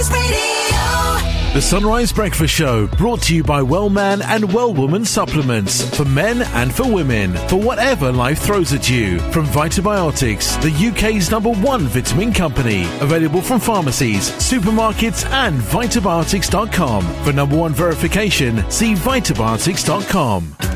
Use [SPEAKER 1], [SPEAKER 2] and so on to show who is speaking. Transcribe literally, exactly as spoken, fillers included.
[SPEAKER 1] The Sunrise Breakfast Show, brought to you by Wellman and Wellwoman supplements for men and for women, for whatever life throws at you. From Vitabiotics, the U K's number one vitamin company. Available from pharmacies, supermarkets and vitabiotics dot com. For number one verification, see vitabiotics dot com.